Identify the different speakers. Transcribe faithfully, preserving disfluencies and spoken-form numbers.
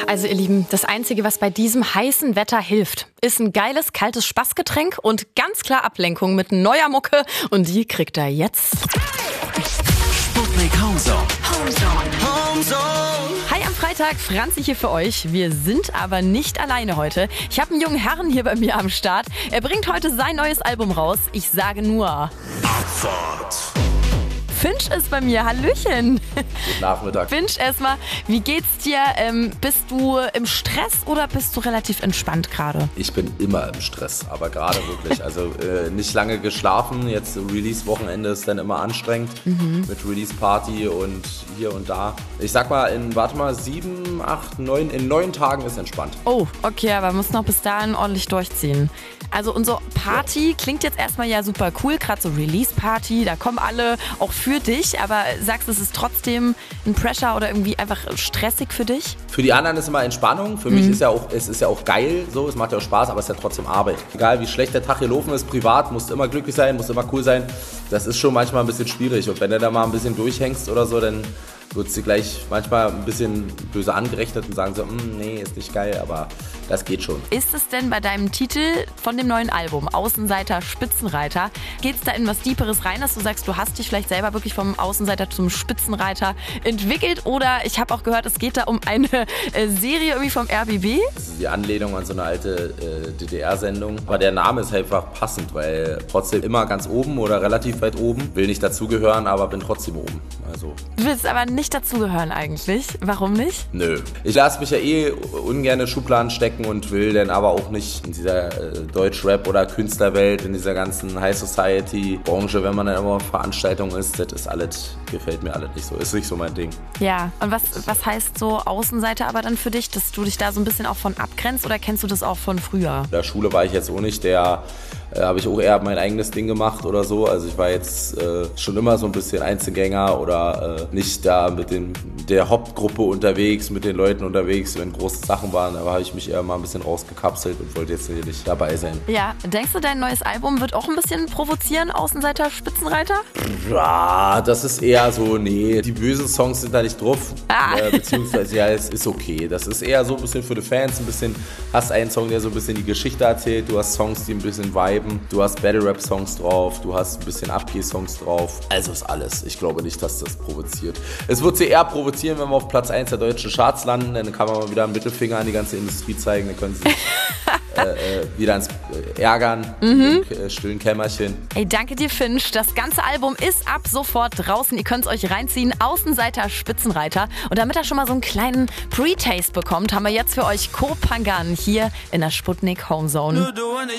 Speaker 1: Also ihr Lieben, das Einzige, was bei diesem heißen Wetter hilft, ist ein geiles, kaltes Spaßgetränk und ganz klar Ablenkung mit neuer Mucke. Und die kriegt ihr jetzt.
Speaker 2: Sputnik Homezone.
Speaker 1: Homezone. Hi am Freitag, Franzi hier für euch. Wir sind aber nicht alleine heute. Ich habe einen jungen Herrn hier bei mir am Start. Er bringt heute sein neues Album raus. Ich sage nur...
Speaker 2: Abfahrt.
Speaker 1: Finch ist bei mir. Hallöchen.
Speaker 3: Guten Nachmittag.
Speaker 1: Finch, erstmal, wie geht's dir? Ähm, bist du im Stress oder bist du relativ entspannt gerade?
Speaker 3: Ich bin immer im Stress, aber gerade wirklich. Also äh, nicht lange geschlafen. Jetzt Release-Wochenende ist dann immer anstrengend mhm. mit Release-Party und hier und da. Ich sag mal, in, warte mal, sieben, acht, neun, in neun Tagen ist entspannt.
Speaker 1: Oh, okay, aber muss noch bis dahin ordentlich durchziehen. Also unsere Party ja. klingt jetzt erstmal ja super cool, gerade so Release-Party, da kommen alle auch für dich, aber sagst du, es ist trotzdem ein Pressure oder irgendwie einfach stressig für dich?
Speaker 3: Für die anderen ist immer Entspannung, für mhm. mich ist ja auch, es ist ja auch geil, so, es macht ja auch Spaß, aber es ist ja trotzdem Arbeit. Egal wie schlecht der Tag gelaufen ist, privat, musst immer glücklich sein, musst immer cool sein, das ist schon manchmal ein bisschen schwierig und wenn du da mal ein bisschen durchhängst oder so, dann wird sie gleich manchmal ein bisschen böse angerechnet und sagen so, nee, ist nicht geil, aber das geht schon.
Speaker 1: Ist es denn bei deinem Titel von dem neuen Album, Außenseiter, Spitzenreiter, geht es da in was Deeperes rein, dass du sagst, du hast dich vielleicht selber wirklich vom Außenseiter zum Spitzenreiter entwickelt oder ich habe auch gehört, es geht da um eine äh, Serie irgendwie vom R B B?
Speaker 3: Das ist die Anlehnung an so eine alte äh, D D R-Sendung, aber der Name ist einfach passend, weil trotzdem immer ganz oben oder relativ weit oben, will nicht dazugehören, aber bin trotzdem oben. Also.
Speaker 1: Du willst aber nicht dazugehören eigentlich. Warum nicht?
Speaker 3: Nö. Ich lasse mich ja eh ungern in Schubladen stecken und will dann aber auch nicht in dieser äh, Deutsch-Rap- oder Künstlerwelt, in dieser ganzen High-Society-Branche, wenn man dann immer auf Veranstaltungen ist, das ist alles, gefällt mir alles nicht so. Ist nicht so mein Ding.
Speaker 1: Ja, und was, was heißt so Außenseiter aber dann für dich, dass du dich da so ein bisschen auch von abgrenzt oder kennst du das auch von früher?
Speaker 3: In der Schule war ich jetzt auch nicht der, äh, habe ich auch eher mein eigenes Ding gemacht oder so. Also ich war jetzt äh, schon immer so ein bisschen Einzelgänger oder äh, nicht da mit den, der Hauptgruppe unterwegs, mit den Leuten unterwegs, wenn große Sachen waren. Da habe ich mich eher mal ein bisschen rausgekapselt und wollte jetzt hier nicht dabei sein.
Speaker 1: Ja, denkst du, dein neues Album wird auch ein bisschen provozieren, Außenseiter, Spitzenreiter?
Speaker 3: Ja, das ist eher so, nee, die bösen Songs sind da nicht drauf.
Speaker 1: Ah.
Speaker 3: Äh, beziehungsweise, ja, es ist okay. Das ist eher so ein bisschen für die Fans, ein bisschen, hast einen Song, der so ein bisschen die Geschichte erzählt, du hast Songs, die ein bisschen viben, du hast Battle-Rap-Songs drauf, du hast ein bisschen Abgeh-Songs drauf. Also ist alles. Ich glaube nicht, dass das provoziert. Es wird sie eher provozieren, wenn wir auf Platz eins der deutschen Charts landen, dann kann man mal wieder einen Mittelfinger an die ganze Industrie zeigen, dann können sie äh, äh, wieder ins äh, ärgern, mhm. im äh, stillen Kämmerchen.
Speaker 1: Ey, danke dir, Finch. Das ganze Album ist ab sofort draußen. Ihr könnt es euch reinziehen. Außenseiter, Spitzenreiter. Und damit ihr schon mal so einen kleinen Pre-Taste bekommt, haben wir jetzt für euch Kopangan hier in der Sputnik Homezone.